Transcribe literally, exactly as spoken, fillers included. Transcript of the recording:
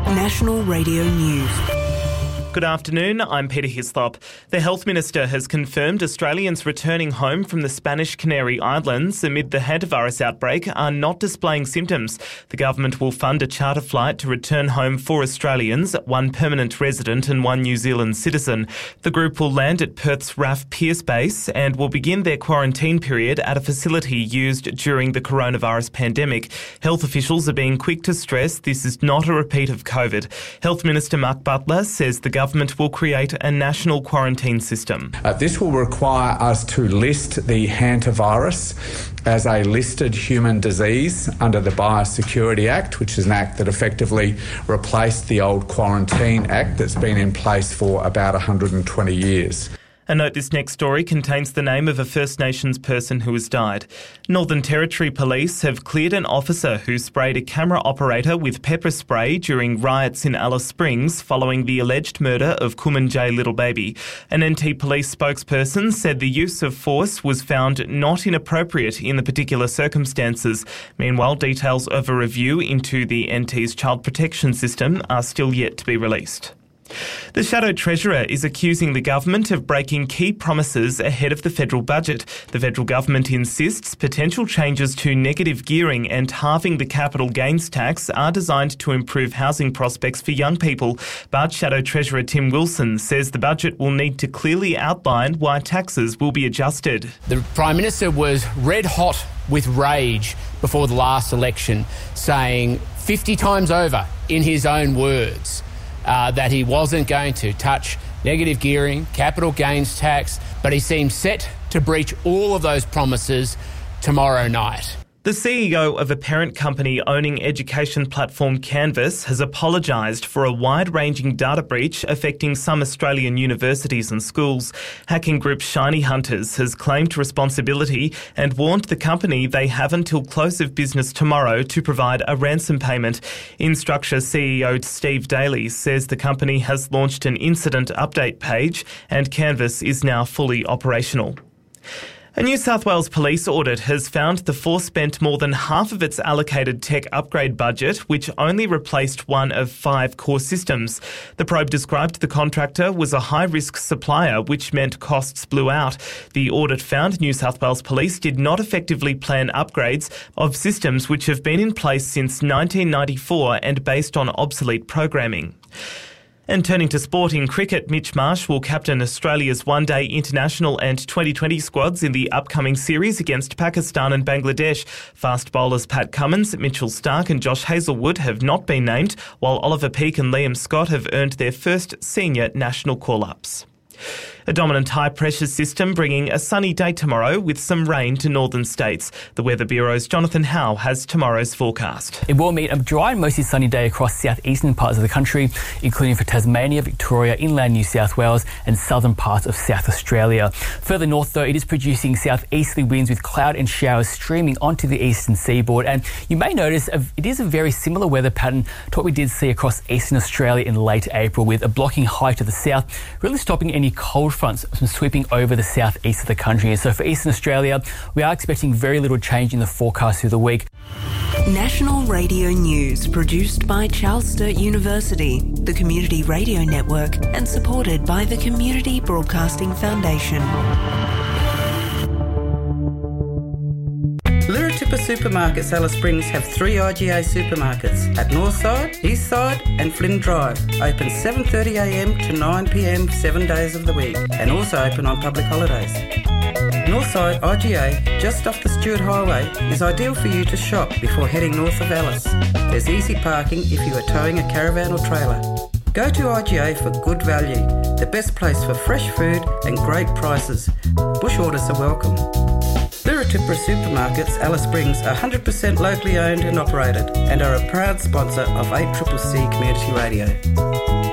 National Radio News. Good afternoon, I'm Peter Hislop. The Health Minister has confirmed Australians returning home from the Spanish Canary Islands amid the hantavirus outbreak are not displaying symptoms. The government will fund a charter flight to return home for Australians, one permanent resident and one New Zealand citizen. The group will land at Perth's R A F Pearce Base and will begin their quarantine period at a facility used during the coronavirus pandemic. Health officials are being quick to stress this is not a repeat of COVID. Health Minister Mark Butler says the government will create a national quarantine system. Uh, this will require us to list the hantavirus as a listed human disease under the Biosecurity Act, which is an act that effectively replaced the old Quarantine Act that's been in place for about one hundred twenty years. A note, this next story contains the name of a First Nations person who has died. Northern Territory Police have cleared an officer who sprayed a camera operator with pepper spray during riots in Alice Springs following the alleged murder of Kumanjay Little Baby. An N T police spokesperson said the use of force was found not inappropriate in the particular circumstances. Meanwhile, details of a review into the N T's child protection system are still yet to be released. The Shadow Treasurer is accusing the government of breaking key promises ahead of the federal budget. The federal government insists potential changes to negative gearing and halving the capital gains tax are designed to improve housing prospects for young people. But Shadow Treasurer Tim Wilson says the budget will need to clearly outline why taxes will be adjusted. The Prime Minister was red hot with rage before the last election, saying fifty times over in his own words Uh, that he wasn't going to touch negative gearing, capital gains tax, but he seems set to breach all of those promises tomorrow night. The C E O of a parent company owning education platform Canvas has apologised for a wide-ranging data breach affecting some Australian universities and schools. Hacking group Shiny Hunters has claimed responsibility and warned the company they have until close of business tomorrow to provide a ransom payment. Instructure C E O Steve Daly says the company has launched an incident update page and Canvas is now fully operational. A New South Wales police audit has found the force spent more than half of its allocated tech upgrade budget, which only replaced one of five core systems. The probe described the contractor was a high-risk supplier, which meant costs blew out. The audit found New South Wales Police did not effectively plan upgrades of systems which have been in place since nineteen ninety-four and based on obsolete programming. And turning to sport in cricket, Mitch Marsh will captain Australia's one-day international and twenty twenty squads in the upcoming series against Pakistan and Bangladesh. Fast bowlers Pat Cummins, Mitchell Starc and Josh Hazlewood have not been named, while Oliver Peake and Liam Scott have earned their first senior national call-ups. A dominant high-pressure system bringing a sunny day tomorrow with some rain to northern states. The Weather Bureau's Jonathan Howe has tomorrow's forecast. It will meet a dry and mostly sunny day across southeastern parts of the country, including for Tasmania, Victoria, inland New South Wales and southern parts of South Australia. Further north, though, it is producing southeasterly winds with cloud and showers streaming onto the eastern seaboard. And you may notice it is a very similar weather pattern to what we did see across eastern Australia in late April, with a blocking high to the south, really stopping any cold fronts from sweeping over the southeast of the country. And so for Eastern Australia, we are expecting very little change in the forecast through the week. National Radio News, produced by Charles Sturt University, the Community Radio Network, and supported by the Community Broadcasting Foundation. Lirratippa Supermarkets Alice Springs have three I G A supermarkets at Northside, Eastside and Flynn Drive. Open seven thirty a m to nine p m seven days of the week and also open on public holidays. Northside I G A, just off the Stewart Highway, is ideal for you to shop before heading north of Alice. There's easy parking if you are towing a caravan or trailer. Go to I G A for good value, the best place for fresh food and great prices. Bush orders are welcome. Lirratippa Supermarkets Alice Springs are one hundred percent locally owned and operated and are a proud sponsor of eight C C C Community Radio.